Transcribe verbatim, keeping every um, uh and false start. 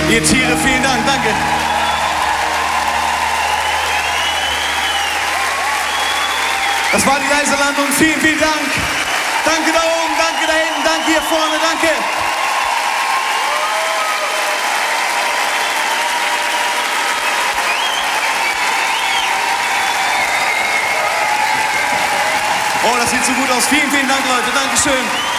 Ihr Tiere, vielen Dank, danke. Das war die Leiserlandung, vielen, vielen Dank. Danke da oben, danke da hinten, danke hier vorne, danke. Oh, das sieht so gut aus. Vielen, vielen Dank, Leute. Dankeschön.